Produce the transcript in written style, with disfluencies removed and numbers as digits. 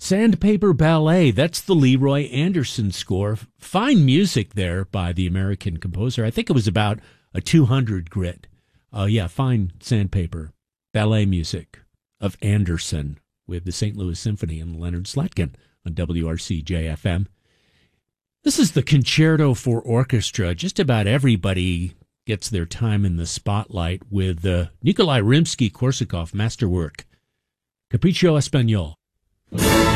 Sandpaper Ballet, that's the Leroy Anderson score. Fine music there by the American composer. I think it was about a 200 grit. Fine Sandpaper Ballet music of Anderson with the St. Louis Symphony and Leonard Slatkin on WRC-JFM. This is the Concerto for Orchestra. Just about everybody gets their time in the spotlight with Nikolai Rimsky-Korsakov masterwork, Capriccio Espagnol.